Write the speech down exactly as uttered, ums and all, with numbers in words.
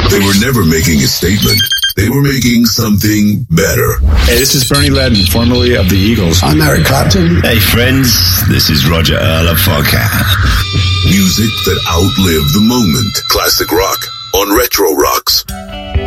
They were never making a statement. They were making something better. Hey, this is Bernie Ledden, formerly of the Eagles. I'm Eric Clapton. Hey, friends, this is Roger Earl of Foghat. Music that outlived the moment. Classic rock on Retro Rocks.